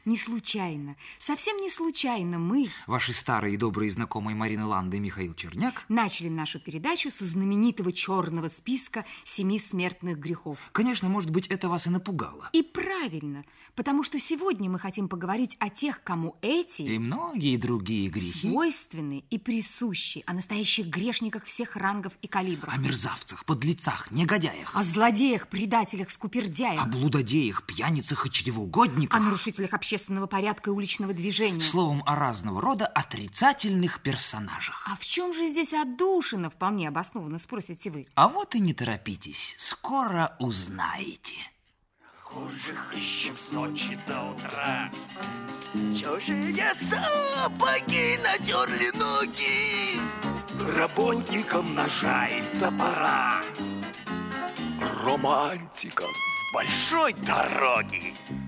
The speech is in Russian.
Не случайно, совсем не случайно мы, ваши старые и добрые знакомые Марина Ланда и Михаил Черняк, начали нашу передачу со знаменитого черного списка 7 смертных грехов. Конечно, может быть, это вас и напугало. И правильно, потому что сегодня мы хотим поговорить о тех, кому эти и многие другие грехи свойственны и присущи, о настоящих грешниках всех рангов и калибров. О мерзавцах, подлецах, негодяях. О злодеях, предателях, скупердяях. О блудодеях, пьяницах и чревоугодниках. О нарушителях общественного порядка и уличного движения. Словом, о разного рода отрицательных персонажах. А в чем же здесь отдушина, вполне обоснованно спросите вы? А вот и не торопитесь, скоро узнаете. Прохожих ищем с ночи до утра. Чужие сапоги натерли ноги. Работникам ножа и топора. Романтикам с большой дороги